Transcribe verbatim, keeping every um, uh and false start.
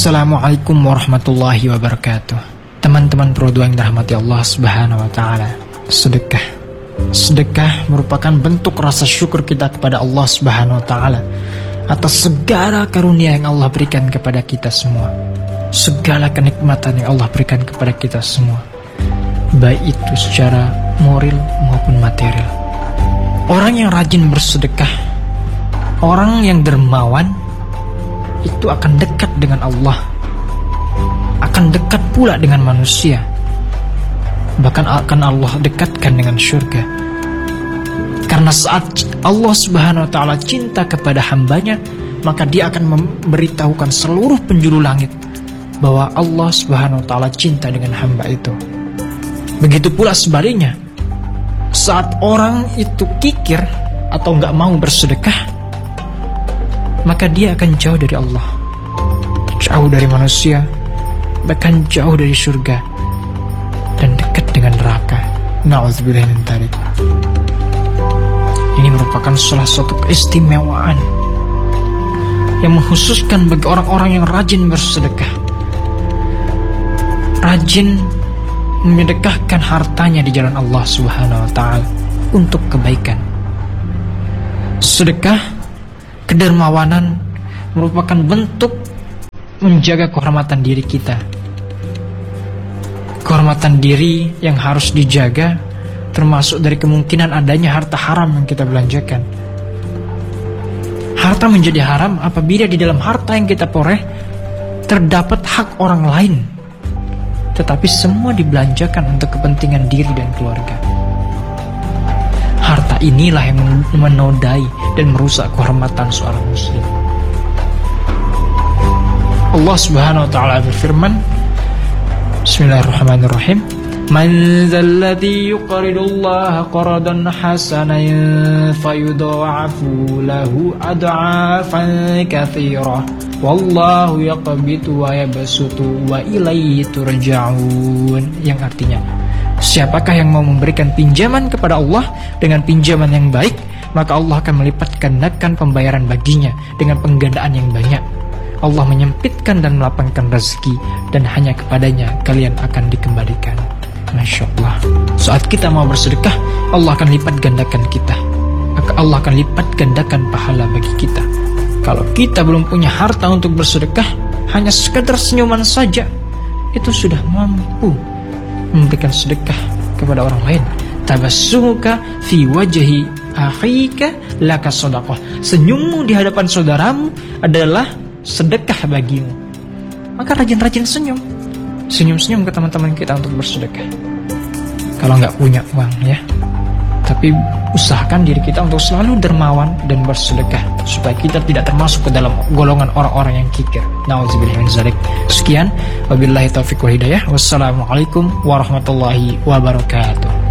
Assalamualaikum warahmatullahi wabarakatuh. Teman-teman pro dua yang dirahmati Allah subhanahu wa ta'ala, sedekah Sedekah merupakan bentuk rasa syukur kita kepada Allah subhanahu wa ta'ala atas segala karunia yang Allah berikan kepada kita semua, segala kenikmatan yang Allah berikan kepada kita semua, baik itu secara moral maupun material. Orang yang rajin bersedekah, orang yang dermawan, itu akan dekat dengan Allah, akan dekat pula dengan manusia, bahkan akan Allah dekatkan dengan surga. Karena saat Allah subhanahu wa ta'ala cinta kepada hambanya, maka dia akan memberitahukan seluruh penjuru langit bahwa Allah subhanahu wa ta'ala cinta dengan hamba itu. Begitu pula sebaliknya, saat orang itu kikir atau gak mau bersedekah, maka dia akan jauh dari Allah, jauh dari manusia, bahkan jauh dari surga, dan dekat dengan neraka. Na'udzubillah min dzalik. Ini merupakan salah satu keistimewaan yang mengkhususkan bagi orang-orang yang rajin bersedekah, rajin menyedekahkan hartanya di jalan Allah subhanahu wa ta'ala untuk kebaikan. Sedekah, kedermawanan merupakan bentuk menjaga kehormatan diri kita. Kehormatan diri yang harus dijaga termasuk dari kemungkinan adanya harta haram yang kita belanjakan. Harta menjadi haram apabila di dalam harta yang kita peroleh terdapat hak orang lain, tetapi semua dibelanjakan untuk kepentingan diri dan keluarga. Harta inilah yang menodai dan merusak kehormatan seorang muslim. Allah subhanahu wa ta'ala berfirman, Bismillahirrahmanirrahim, Man zalladhi yuqridullaha qaradan hasanan fayudha'afu lahu ad'afan katsirah wallahu yaqbitu wa yabsutu wa ilayhi turja'un. Yang artinya, siapakah yang mau memberikan pinjaman kepada Allah dengan pinjaman yang baik, maka Allah akan melipat gandakan pembayaran baginya dengan penggandaan yang banyak. Allah menyempitkan dan melapangkan rezeki, dan hanya kepadanya kalian akan dikembalikan. Masya Allah. Saat kita mau bersedekah, Allah akan lipat gandakan kita, Allah akan lipat gandakan pahala bagi kita. Kalau kita belum punya harta untuk bersedekah, hanya sekadar senyuman saja, itu sudah mampu memberikan sedekah kepada orang lain. Tabassumuka fi wajhi akhika laka shadaqah. Senyummu di hadapan saudaramu adalah sedekah bagimu. Maka rajin-rajin senyum, senyum-senyum ke teman-teman kita untuk bersedekah. Kalau nggak punya uang ya, tapi usahakan diri kita untuk selalu dermawan dan bersedekah, supaya kita tidak termasuk ke dalam golongan orang-orang yang kikir. Na'udzubillah min dzalik. Sekian, wabillahi taufiq wal hidayah. Wassalamualaikum warahmatullahi wabarakatuh.